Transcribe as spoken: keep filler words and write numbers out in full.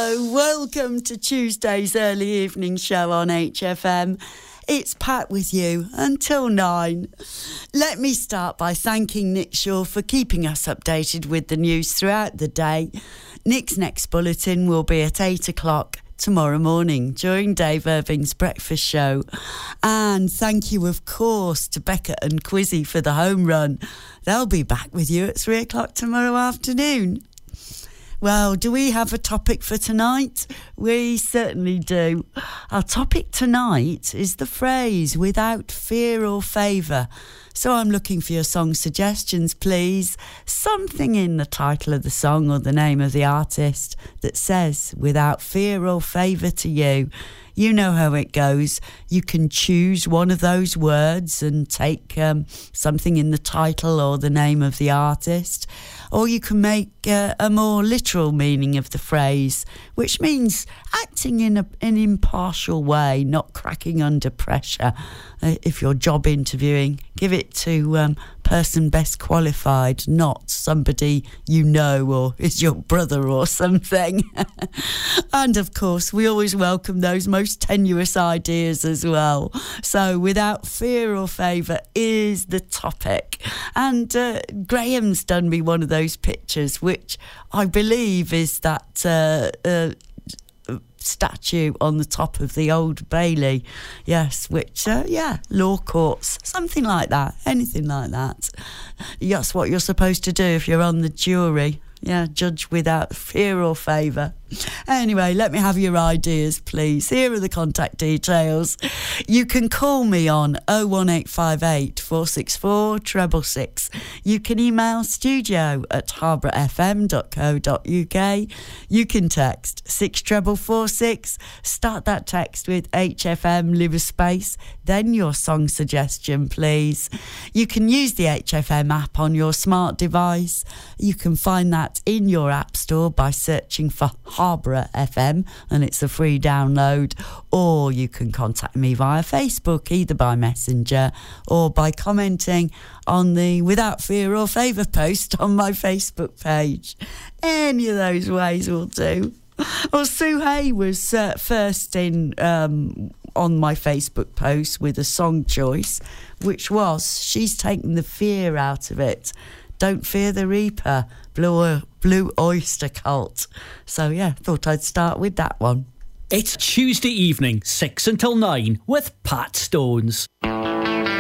Hello, welcome to Tuesday's early evening show on H F M. It's Pat with you until nine. Let me start by thanking Nick Shaw for keeping us updated with the news throughout the day. Nick's next bulletin will be at eight o'clock tomorrow morning during Dave Irving's breakfast show. And thank you, of course, to Becca and Quizzy for the home run. They'll be back with you at three o'clock tomorrow afternoon. Well, do we have a topic for tonight? We certainly do. Our topic tonight is the phrase without fear or favour. So I'm looking for your song suggestions, please. Something in the title of the song or the name of the artist that says without fear or favour to you. You know how it goes. You can choose one of those words and take um, something in the title or the name of the artist. Or you can make uh, a more literal meaning of the phrase, which means acting in a, an impartial way, not cracking under pressure. Uh, if you're job interviewing, give it to um, person best qualified, not somebody you know or is your brother or something. And of course, we always welcome those most tenuous ideas as well. So without fear or favour is the topic. And uh, Graham's done me one of those pictures, which I believe is that uh, uh, statue on the top of the Old Bailey. Yes, which, uh, yeah, law courts, something like that, anything like that. That's what you're supposed to do if you're on the jury. Yeah, judge without fear or favour. Anyway, let me have your ideas, please. Here are the contact details. You can call me on oh one eight five eight, four six four, six six six. You can email studio at harborough f m dot co dot u k. You can text six four four six. Start that text with H F M, leave a space, then your song suggestion, please. You can use the H F M app on your smart device. You can find that in your app store by searching for Harborough F M, and it's a free download. Or you can contact me via Facebook, either by Messenger or by commenting on the Without Fear or Favour post on my Facebook page. Any of those ways will do. Well, Sue Hay was uh, first in um, on my Facebook post with a song choice, which was She's Taken the Fear Out of It. Don't Fear the Reaper, Blue, Blue Oyster Cult. So, yeah, thought I'd start with that one. It's Tuesday evening, six until nine, with Pat Stones.